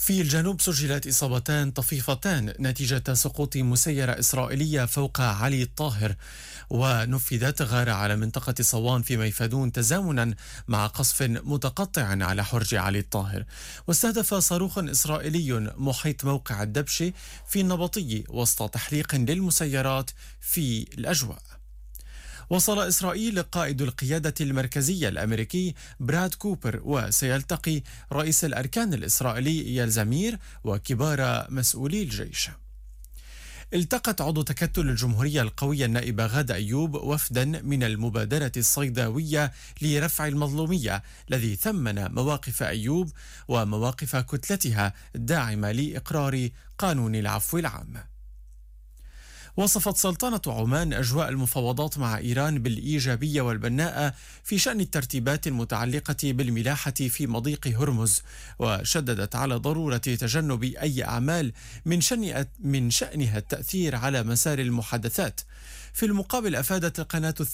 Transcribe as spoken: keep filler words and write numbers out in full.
في الجنوب سجلت إصابتان طفيفتان نتيجة سقوط مسيرة إسرائيلية فوق علي الطاهر، ونفذت غارة على منطقة صوان في ميفدون تزامنا مع قصف متقطع على حرج علي الطاهر. واستهدف صاروخ إسرائيلي محيط موقع الدبشة في النبطي وسط تحليق للمسيرات في الأجواء. وصل إسرائيل قائد القيادة المركزية الأمريكي براد كوبر، وسيلتقي رئيس الأركان الإسرائيلي إيال زمير وكبار مسؤولي الجيش. التقت عضو تكتل الجمهورية القوية النائبة غادة أيوب وفدا من المبادرة الصيداوية لرفع المظلومية، الذي ثمن مواقف أيوب ومواقف كتلتها الداعمة لإقرار قانون العفو العام. وصفت سلطنة عمان أجواء المفاوضات مع إيران بالإيجابية والبناءة في شأن الترتيبات المتعلقة بالملاحة في مضيق هرمز، وشددت على ضرورة تجنب أي أعمال من شأن من شأنها التأثير على مسار المحادثات. في المقابل أفادت القناة